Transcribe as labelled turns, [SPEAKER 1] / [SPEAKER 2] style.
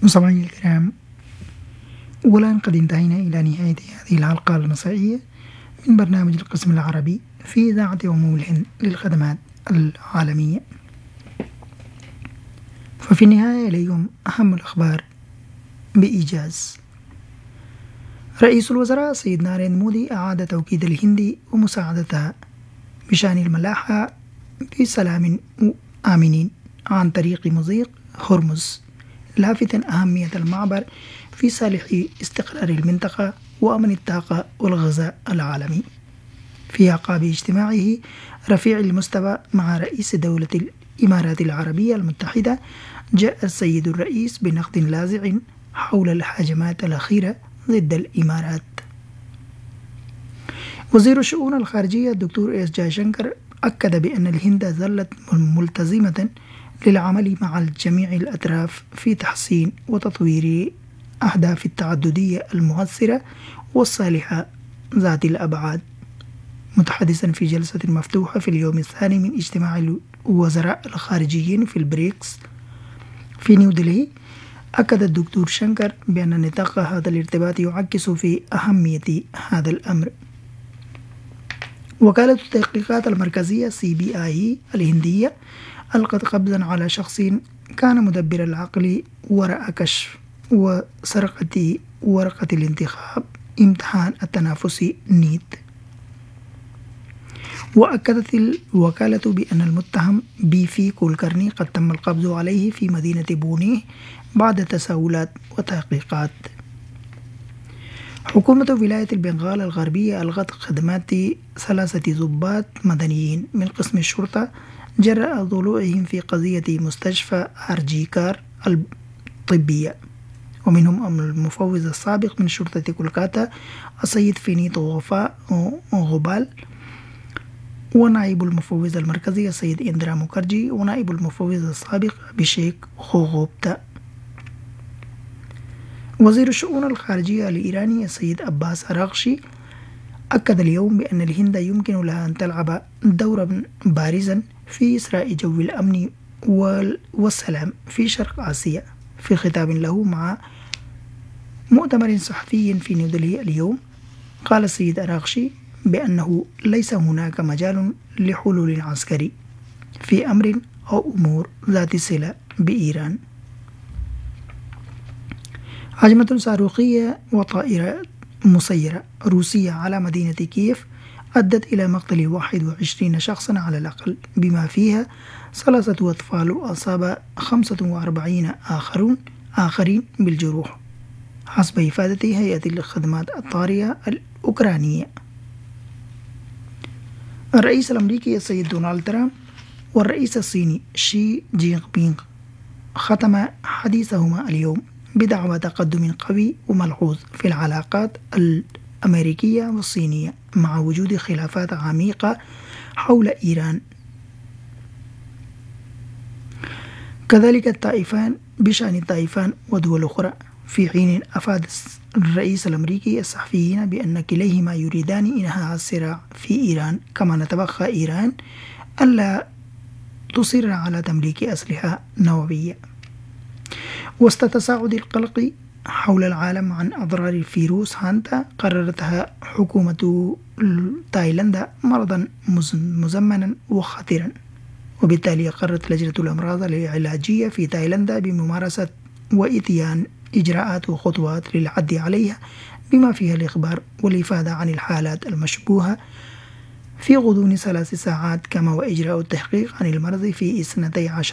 [SPEAKER 1] مستمعي الكرام، والآن قد انتهينا إلى نهاية هذه الحلقة المسائية من برنامج القسم العربي في إذاعة الهند للخدمات العالمية. ففي النهاية إليكم أهم الأخبار بإيجاز. رئيس الوزراء سيد ناريندر مودي أعاد توكيد الهند ومساعدتها بشأن الملاحة بسلام آمنين عن طريق مضيق هرمز، لافتا أهمية المعبر في صالح استقرار المنطقة وأمن الطاقة والغذاء العالمي. في أعقاب اجتماعه رفيع المستوى مع رئيس دولة الإمارات العربية المتحدة، جاء السيد الرئيس بنقد لاذع حول الهجمات الأخيرة ضد الإمارات. وزير الشؤون الخارجية الدكتور إس جايشنكر أكد بأن الهند ظلت ملتزمة للعمل مع جميع الأطراف في تحسين وتطوير أهداف التعددية المؤثرة والصالحة ذات الأبعاد. متحدثا في جلسة مفتوحة في اليوم الثاني من اجتماع الوزراء الخارجيين في البريكس في نيودلهي، أكد الدكتور شنكر بأن نطاق هذا الارتباط يعكس في أهمية هذا الأمر. وكالة التحقيقات المركزية CBI الهندية ألقت قبضا على شخص كان مدبر العقل وراء كشف وسرقة ورقة الانتخاب امتحان التنافسي نيت. وأكدت الوكالة بأن المتهم بيفي كولكرني قد تم القبض عليه في مدينة بونيه بعد تساؤلات وتحقيقات. حكومة ولاية البنغال الغربية ألغت خدمات 3 ضباط مدنيين من قسم الشرطة جراء ضلوعهم في قضية مستشفى أرجيكار الطبية، ومنهم المفوض السابق من شرطة كولكاتا السيد فينيت غوبال، ونائب المفوض المركزي السيد إندرا مukherjee، ونائب المفوض السابق بشيك غوغوبتا. وزير الشؤون الخارجية الإيراني السيد عباس أراغشي أكد اليوم بأن الهند يمكن لها أن تلعب دورا بارزا في إسراء جو الأمن والسلام في شرق آسيا. في خطاب له مع مؤتمر صحفي في نيودلهي اليوم، قال السيد أراغشي بأنه ليس هناك مجال لحلول عسكري في أمر أو أمور ذات صلة بإيران. هجمة صاروخية وطائرة مسيرة روسية على مدينة كييف أدت إلى مقتل 21 شخصا على الأقل، بما فيها 3 أطفال، وأصاب 45 آخرين بالجروح، حسب إفادة هيئة الخدمات الطارئة الأوكرانية. الرئيس الأمريكي السيد دونالد ترامب والرئيس الصيني شي جين بينغ ختم حديثهما اليوم بدعوى تقدم قوي وملحوظ في العلاقات الأمريكية والصينية مع وجود خلافات عميقة حول إيران. كذلك الطائفان بشأن الطائفان ودول أخرى، في حين أفاد الرئيس الأمريكي الصحفيين بأن كليهما يريدان إنهاء الصراع في إيران، كما نتبقى إيران ألا تصر على تمليك أسلحة نووية. وسط تصاعد القلق حول العالم عن أضرار الفيروس هانتا، قررتها حكومة تايلاندا مرضا مزمنا وخطيرا، وبالتالي قررت لجنة الأمراض العلاجية في تايلاندا بممارسة وإتيان إجراءات وخطوات للعد عليها، بما فيها الإخبار والإفادة عن الحالات المشبوهة في غضون 3 ساعات، كما وإجراء التحقيق عن المرض في 12